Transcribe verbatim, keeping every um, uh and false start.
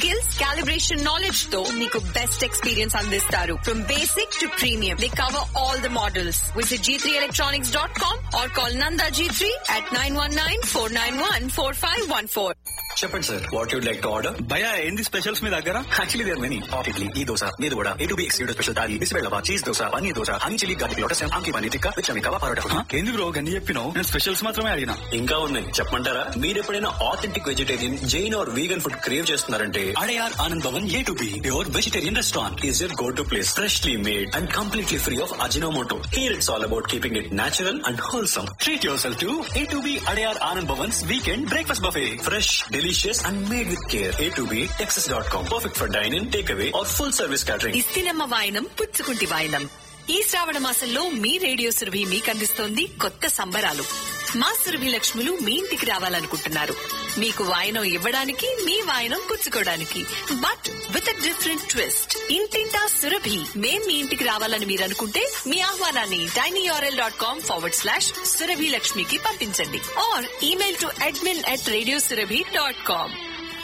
Skills, calibration knowledge తో మీకు best experience అందిస్తారు. From basic to premium, they cover all the models. Visit G three electronics dot com or call Nanda G three at nine one nine four nine one four five one four. చెప్పండి sir, what you'd like to order? భయా ఏంది specials మీ దగ్గర? Actually there many. Hot idli, ఈ దోశ, మీరు కూడా A to be excluded special thali, బిస్బెల్లవా, cheese dosa, paneer dosa, honey chilli garlic lotus, ఆమ్కి paneer tikka, విచమి కవా parotta. ఏంది bro గన్ని చెప్పినావు? నేను స్పెషల్స్ మాత్రమే అడిగినా. ఇంకా ఉన్నాయి, చెప్పమంటారా? మీరు ఎప్పుడైనా authentic vegetarian, Jain are vegan food crave చేస్తున్నారంటే Adyar Anand Bhavan A to be pure vegetarian restaurant is your go to place. Freshly made and completely free of Ajinomoto. Here it's all about keeping it natural and wholesome. Treat your self to A to be Adyar Anand Bhavan's weekend breakfast buffet. Fresh, delicious and made with care. A to be texas dot com. Perfect for dine-in, takeaway or full service catering. ఇస్తినమ్మ వాయనం పుచ్చుకుంటి వాయనం. ఈ శ్రావణ మాసంలో మీ radio Surabhi మీకు అందిస్తోంది కొత్త సంబరాలు. మా సురభి లక్ష్ములు మీ ఇంటికి రావాలనుకుంటున్నారు. మీకు వాయనం ఇవ్వడానికి, మీ వాయనం పుచ్చుకోవడానికి. But with a different twist. ఇంటింటా సురభి, మేం మీ ఇంటికి రావాలని మీరు అనుకుంటే మీ ఆహ్వానాన్ని tinyurl dot com forward slash Surabhi లక్ష్మికి పంపించండి. Are email to admin at radio Surabhi dot com.